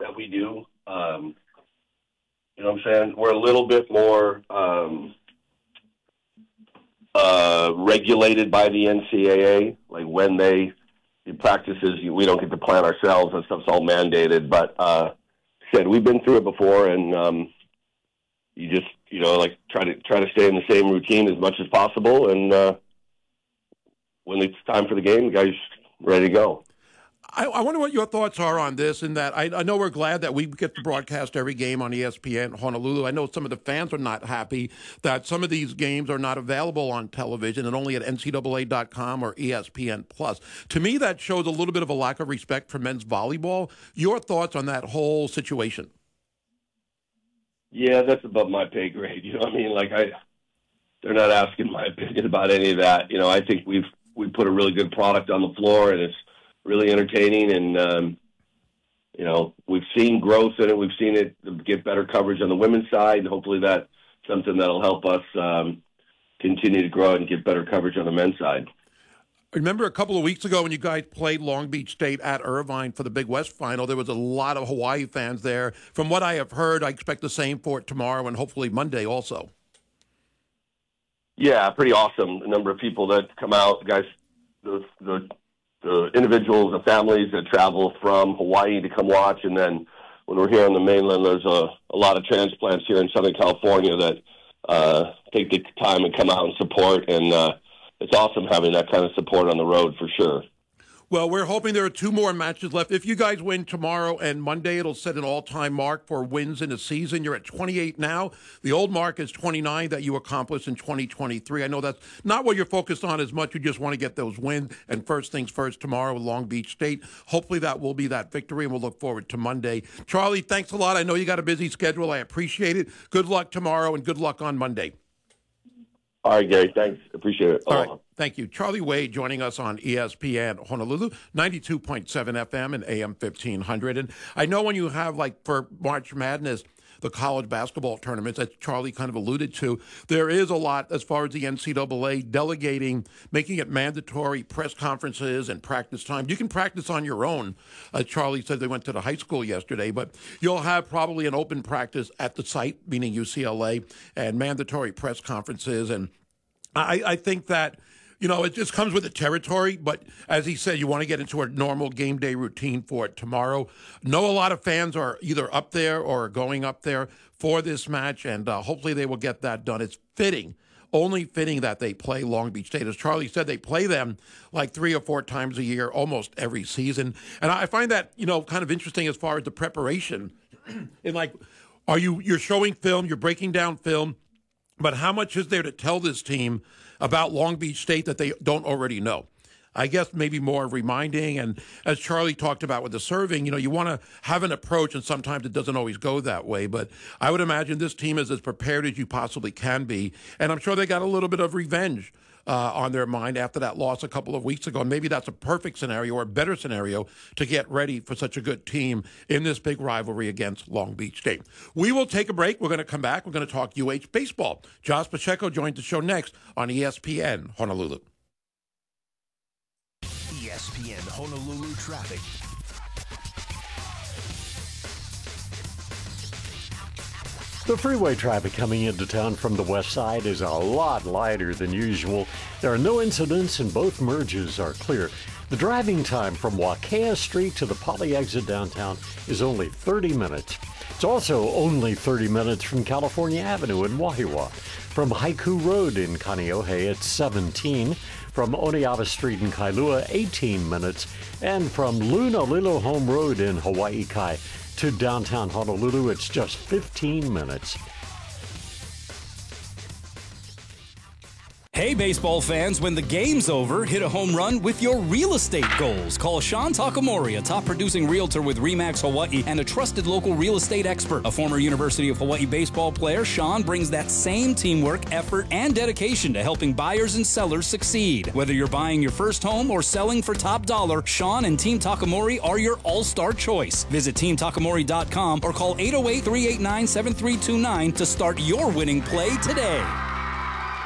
that we do. You know what I'm saying? We're a little bit more regulated by the NCAA. Like when they do practices, we don't get to plan ourselves. That stuff's all mandated. But said we've been through it before, and you just like try to stay in the same routine as much as possible. And when it's time for the game, the guys ready to go. I wonder what your thoughts are on this, in that I know we're glad that we get to broadcast every game on ESPN Honolulu. I know some of the fans are not happy that some of these games are not available on television and only at NCAA.com or ESPN+. To me, that shows a little bit of a lack of respect for men's volleyball. Your thoughts on that whole situation? Yeah, that's above my pay grade. You know what I mean? Like, they're not asking my opinion about any of that. You know, I think we put a really good product on the floor, and it's really entertaining, and we've seen growth in it. We've seen it get better coverage on the women's side, and hopefully that's something that'll help us continue to grow and get better coverage on the men's side. Remember a couple of weeks ago when you guys played Long Beach State at Irvine for the Big West Final, there was a lot of Hawaii fans there. From what I have heard, I expect the same for it tomorrow and hopefully Monday also. Yeah, pretty awesome. The number of people that come out, the guys, the individuals, the families that travel from Hawaii to come watch. And then when we're here on the mainland, there's a lot of transplants here in Southern California that take the time and come out and support. And it's awesome having that kind of support on the road for sure. Well, we're hoping there are 2 more matches left. If you guys win tomorrow and Monday, it'll set an all-time mark for wins in a season. You're at 28 now. The old mark is 29 that you accomplished in 2023. I know that's not what you're focused on as much. You just want to get those wins. And first things first, tomorrow with Long Beach State. Hopefully that will be that victory, and we'll look forward to Monday. Charlie, thanks a lot. I know you got a busy schedule. I appreciate it. Good luck tomorrow, and good luck on Monday. All right, Gary. Thanks. Appreciate it. All right. Thank you. Charlie Wade joining us on ESPN Honolulu, 92.7 FM and AM 1500. And I know when you have, like, for March Madness, the college basketball tournaments that Charlie kind of alluded to, there is a lot as far as the NCAA delegating, making it mandatory press conferences and practice time. You can practice on your own. Charlie said they went to the high school yesterday, but you'll have probably an open practice at the site, meaning UCLA, and mandatory press conferences. And I think that, it just comes with the territory, but as he said, you want to get into a normal game day routine for it tomorrow. Know a lot of fans are either up there or going up there for this match, and hopefully they will get that done. It's only fitting that they play Long Beach State. As Charlie said, they play them like 3 or 4 times a year, almost every season. And I find that, kind of interesting as far as the preparation. And you're showing film, you're breaking down film, but how much is there to tell this team about Long Beach State that they don't already know? I guess maybe more reminding. And as Charlie talked about with the serving, you want to have an approach, and sometimes it doesn't always go that way. But I would imagine this team is as prepared as you possibly can be. And I'm sure they got a little bit of revenge on their mind after that loss a couple of weeks ago. And maybe that's a perfect scenario, or a better scenario, to get ready for such a good team in this big rivalry against Long Beach State. We will take a break. We're going to come back. We're going to talk UH baseball. Josh Pacheco joins the show next on ESPN Honolulu. ESPN Honolulu traffic. The freeway traffic coming into town from the west side is a lot lighter than usual. There are no incidents and both merges are clear. The driving time from Wakea Street to the Poly exit downtown is only 30 minutes. It's also only 30 minutes from California Avenue in Wahiawa. From Haiku Road in Kaneohe, it's 17. From Oneava Street in Kailua, 18 minutes. And from Lunalilo Home Road in Hawaii Kai to downtown Honolulu, it's just 15 minutes. Hey, baseball fans, when the game's over, hit a home run with your real estate goals. Call Sean Takamori, a top producing realtor with RE/MAX Hawaii and a trusted local real estate expert. A former University of Hawaii baseball player, Sean brings that same teamwork, effort, and dedication to helping buyers and sellers succeed. Whether you're buying your first home or selling for top dollar, Sean and Team Takamori are your all-star choice. Visit TeamTakamori.com or call 808-389-7329 to start your winning play today.